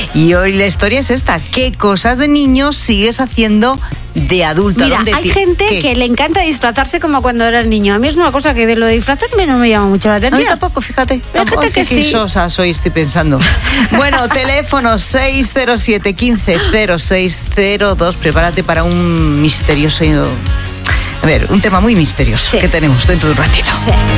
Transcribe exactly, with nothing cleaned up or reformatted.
Y hoy la historia es esta. ¿Qué cosas de niños sigues haciendo de adulta? Mira, hay ti- gente ¿qué? que le encanta disfrazarse como cuando era niño. A mí es una cosa que de lo de disfrazarme no me llama mucho la atención. A mí tampoco, fíjate. Hay gente que sí. Sosa soy, estoy pensando. Bueno, teléfono seis cero siete, quince, cero seis cero dos. Prepárate para un misterioso... A ver, un tema muy misterioso sí. que tenemos dentro de un ratito. Sí.